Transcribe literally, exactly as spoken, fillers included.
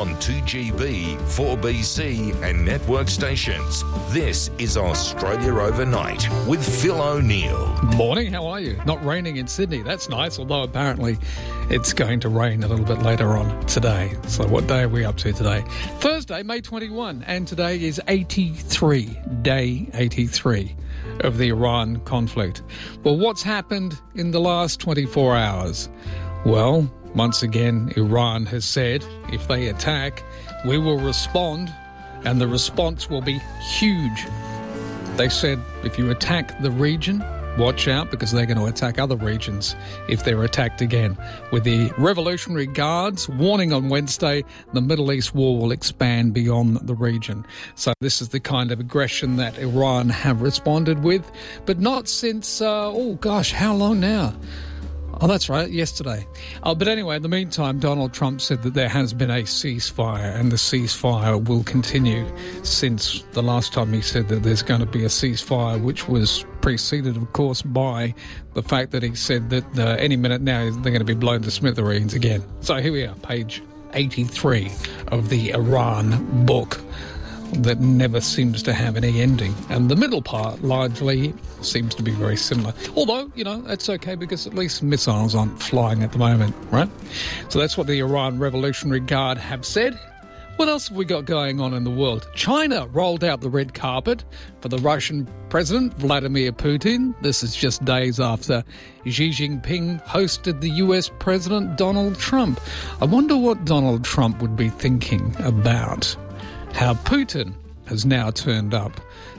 on two G B, four B C and network stations. This is Australia Overnight with Phil O'Neill. Morning, how are you? Not raining in Sydney, that's nice, although apparently it's going to rain a little bit later on today. So what day are we up to today? Thursday, May twenty-first, and today is eighty-three, day eighty-three of the Iran conflict. Well, what's happened in the last twenty-four hours? Well, once again, Iran has said if they attack, we will respond, and the response will be huge. They said if you attack the region, watch out because they're going to attack other regions if they're attacked again. With the Revolutionary Guards warning on Wednesday, the Middle East war will expand beyond the region. So this is the kind of aggression that Iran have responded with, but not since, uh, oh gosh, how long now? Oh, that's right, yesterday. Uh, but anyway, in the meantime, Donald Trump said that there has been a ceasefire, and the ceasefire will continue since the last time he said that there's going to be a ceasefire, which was preceded, of course, by the fact that he said that uh, any minute now they're going to be blown to smithereens again. So here we are, page eighty-three of the Iran book that never seems to have any ending. And the middle part largely seems to be very similar. Although, you know, that's okay because at least missiles aren't flying at the moment, right? So that's what the Iran Revolutionary Guard have said. What else have we got going on in the world? China rolled out the red carpet for the Russian President Vladimir Putin. This is just days after Xi Jinping hosted the U S President Donald Trump. I wonder what Donald Trump would be thinking about how Putin has now turned up